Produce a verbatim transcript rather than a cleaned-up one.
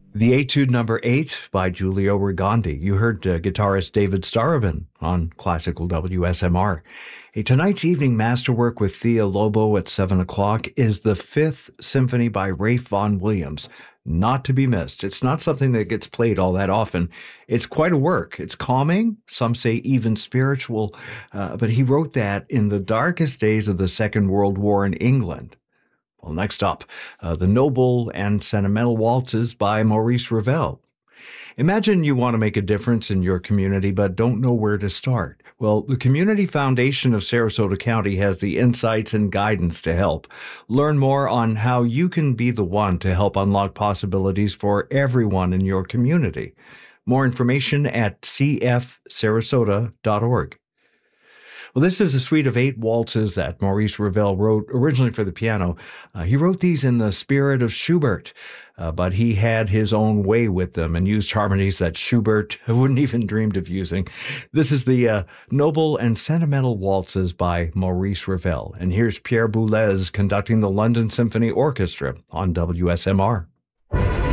The Etude Number Eight by Giulio Rigandi. You heard uh, guitarist David Starobin on classical W S M R. Hey, tonight's evening masterwork with Thea Lobo at seven o'clock is the Fifth Symphony by Ralph Vaughan Williams. Not to be missed. It's not something that gets played all that often. It's quite a work. It's calming, some say even spiritual, uh, but he wrote that in the darkest days of the Second World War in England. Well, next up, uh, The Noble and Sentimental Waltzes by Maurice Ravel. Imagine you want to make a difference in your community but don't know where to start. Well, the Community Foundation of Sarasota County has the insights and guidance to help. Learn more on how you can be the one to help unlock possibilities for everyone in your community. More information at c f sarasota dot org. Well, this is a suite of eight waltzes that Maurice Ravel wrote originally for the piano. Uh, he wrote these in the spirit of Schubert, uh, but he had his own way with them and used harmonies that Schubert wouldn't even dreamed of using. This is the uh, Noble and Sentimental Waltzes by Maurice Ravel. And here's Pierre Boulez conducting the London Symphony Orchestra on W S M R.